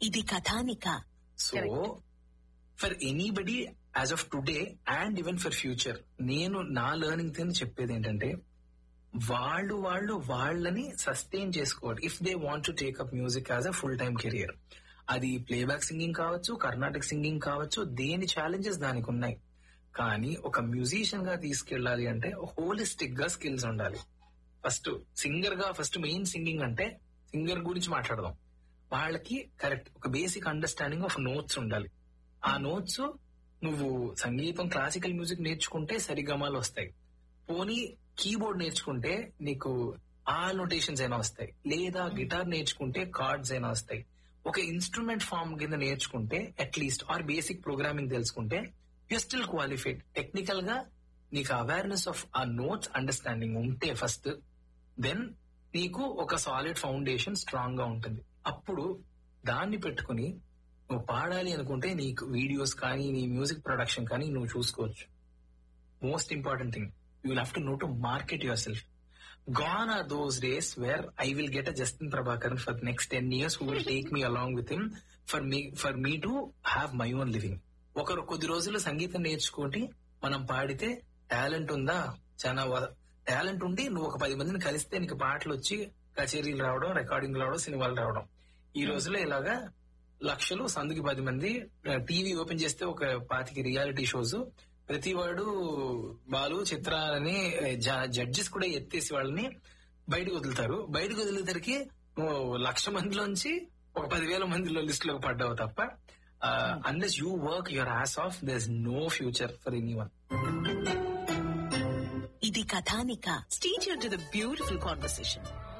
ఇది కథానిక. So for anybody as of today and even for future, నేను నా learning తో చెప్పేది ఏంటంటే, వాళ్ళని సస్టైన్ చేసుకోవాలి if they want to take up music as a full time career. అది ప్లేబ్యాక్ సింగింగ్ కావచ్చు, కర్ణాటక సింగింగ్ కావచ్చు, దేని ఛాలెంజెస్ దానికి ఉన్నాయి. కానీ ఒక మ్యూజిషియన్ గా తీసుకెళ్ళాలి అంటే హోలిస్టిక్ గా స్కిల్స్ ఉండాలి. ఫస్ట్ మెయిన్ సింగింగ్ అంటే సింగర్ గురించి మాట్లాడదాం. వాళ్ళకి కరెక్ట్ ఒక బేసిక్ అండర్స్టాండింగ్ ఆఫ్ నోట్స్ ఉండాలి. ఆ నోట్స్ నువ్వు సంగీతం క్లాసికల్ మ్యూజిక్ నేర్చుకుంటే సరిగమాలు వస్తాయి. పోనీ కీబోర్డ్ నేర్చుకుంటే నీకు ఆ నోటేషన్స్ అయినా వస్తాయి, లేదా గిటార్ నేర్చుకుంటే కార్డ్స్ అయినా వస్తాయి. ఒక ఇన్స్ట్రుమెంట్ ఫామ్ కింద నేర్చుకుంటే అట్లీస్ట్ ఆర్ బేసిక్ ప్రోగ్రామింగ్ తెలుసుకుంటే యు స్టిల్ క్వాలిఫైడ్. టెక్నికల్ గా నీకు అవేర్నెస్ ఆఫ్ ఆ నోట్స్ అండర్స్టాండింగ్ ఉంటే ఫస్ట్, దెన్ నీకు ఒక సాలిడ్ ఫౌండేషన్ స్ట్రాంగ్ గా ఉంటుంది. అప్పుడు దాన్ని పెట్టుకుని నువ్వు పాడాలి అనుకుంటే నీకు వీడియోస్ కానీ నీ మ్యూజిక్ ప్రొడక్షన్ కానీ నువ్వు చూసుకోవచ్చు. Most important thing, you will have to know to market your self. Gone are those days where I will get a Justin Prabhakaran for the next 10 years who will take me along with him for me to have my own living. ఒకరు కొద్ది రోజులు సంగీతం నేర్చుకుంటే మనం పాడితే talent ఉందా, చాలా talent ఉండి నువ్వు ఒక 10 మందిని కలిస్తే నీకు పాటలు వచ్చి కచేరీలు రావడం, రికార్డింగ్ రావడం, సినిమాలు రావడం. ఈ రోజుల్లో ఇలాగా లక్షలు, సందుకి 10 మంది, టీవీ ఓపెన్ చేస్తే ఒక 25 రియాలిటీ షోస్, ప్రతి వాడు బాలు చిత్రాలని జడ్జెస్ కూడా ఎత్తేసి వాళ్ళని బయటకు వదులుతారు. బయటకు వదిలేసరికి 1,00,000 మందిలోంచి ఒక 10,000 మందిలో లిస్ట్ లోకి పడ్డావు తప్ప, unless you work your as of, there is no future for anyone. ఇది కథానిక. Stay tuned to the beautiful conversation.